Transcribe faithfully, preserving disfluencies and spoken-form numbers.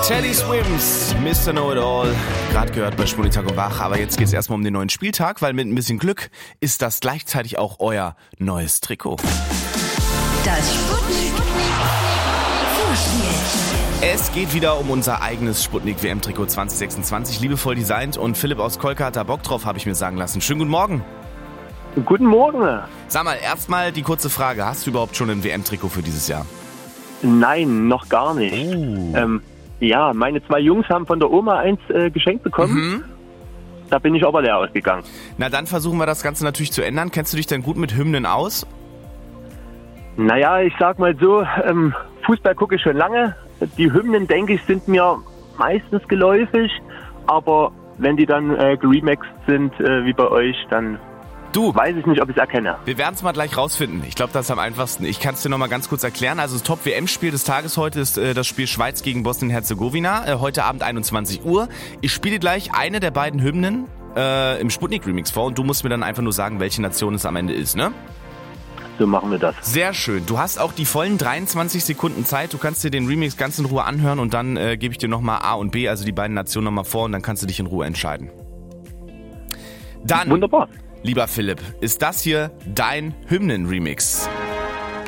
Teddy Swims, Mister Know-It-All, gerade gehört bei Sputnik Tag und Wach, aber jetzt geht's erstmal um den neuen Spieltag, weil mit ein bisschen Glück ist das gleichzeitig auch euer neues Trikot. Das Sputnik Vorspiel. Es geht wieder um unser eigenes Sputnik W M-Trikot zwanzig sechsundzwanzig, liebevoll designt, und Philipp aus Kolka hat da Bock drauf, habe ich mir sagen lassen. Schönen guten Morgen. Guten Morgen. Sag mal, erstmal die kurze Frage, hast du überhaupt schon ein W M-Trikot für dieses Jahr? Nein, noch gar nicht. Oh. Ähm, ja, meine zwei Jungs haben von der Oma eins äh, geschenkt bekommen. Mhm. Da bin ich aber leer ausgegangen. Na, dann versuchen wir das Ganze natürlich zu ändern. Kennst du dich denn gut mit Hymnen aus? Naja, ich sag mal so, ähm, Fußball gucke ich schon lange. Die Hymnen, denke ich, sind mir meistens geläufig. Aber wenn die dann äh, geremixed sind, äh, wie bei euch, dann Du, weiß ich nicht, ob ich es erkenne. wir werden es mal gleich rausfinden. Ich glaube, das ist am einfachsten. Ich kann es dir noch mal ganz kurz erklären. Also das Top-W M-Spiel des Tages heute ist äh, das Spiel Schweiz gegen Bosnien-Herzegowina. Äh, heute Abend einundzwanzig Uhr. Ich spiele gleich eine der beiden Hymnen äh, im Sputnik-Remix vor und du musst mir dann einfach nur sagen, welche Nation es am Ende ist, ne? So machen wir das. Sehr schön. Du hast auch die vollen dreiundzwanzig Sekunden Zeit. Du kannst dir den Remix ganz in Ruhe anhören und dann äh, gebe ich dir nochmal A und B, also die beiden Nationen nochmal vor, und dann kannst du dich in Ruhe entscheiden. Dann, Wunderbar. lieber Philipp, ist das hier dein Hymnen-Remix?